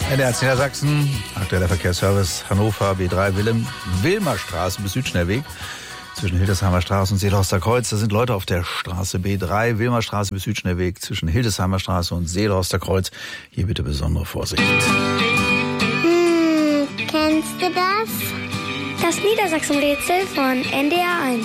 NDR Niedersachsen, aktueller Verkehrsservice Hannover, B3 Wilmerstraße bis Südschnellweg. Zwischen Hildesheimer Straße und Seelhorster Kreuz. Da sind Leute auf der Straße B3, Wilmerstraße bis Südschnellweg zwischen Hildesheimer Straße und Seelhorster Kreuz. Hier bitte besondere Vorsicht. Kennst du das? Das Niedersachsen-Rätsel von NDR 1.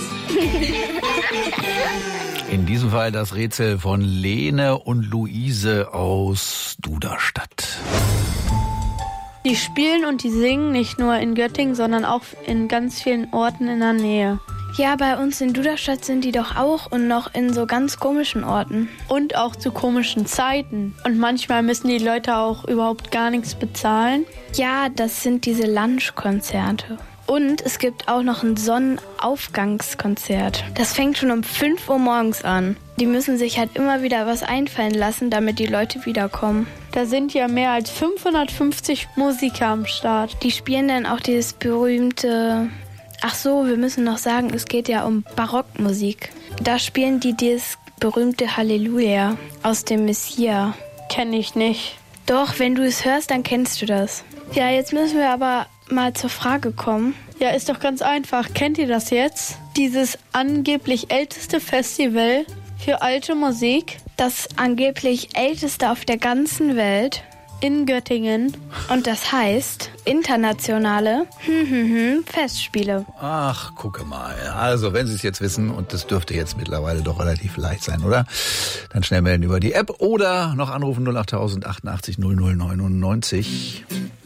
In diesem Fall das Rätsel von Lene und Luise aus Duderstadt. Die spielen und die singen nicht nur in Göttingen, sondern auch in ganz vielen Orten in der Nähe. Ja, bei uns in Duderstadt sind die doch auch und noch in so ganz komischen Orten. Und auch zu komischen Zeiten. Und manchmal müssen die Leute auch überhaupt gar nichts bezahlen. Ja, das sind diese Lunchkonzerte. Und es gibt auch noch ein Sonnenaufgangskonzert. Das fängt schon um 5 Uhr morgens an. Die müssen sich halt immer wieder was einfallen lassen, damit die Leute wiederkommen. Da sind ja mehr als 550 Musiker am Start. Die spielen dann auch dieses berühmte... Ach so, wir müssen noch sagen, es geht ja um Barockmusik. Da spielen die dieses berühmte Halleluja aus dem Messia. Kenn ich nicht. Doch, wenn du es hörst, dann kennst du das. Ja, jetzt müssen wir aber mal zur Frage kommen. Ja, ist doch ganz einfach. Kennt ihr das jetzt? Dieses angeblich älteste Festival für alte Musik. Das angeblich älteste auf der ganzen Welt. In Göttingen. Und das heißt internationale Festspiele. Ach, gucke mal. Also, wenn Sie es jetzt wissen, und das dürfte jetzt mittlerweile doch relativ leicht sein, oder? Dann schnell melden über die App oder noch anrufen 08000 88 00 99.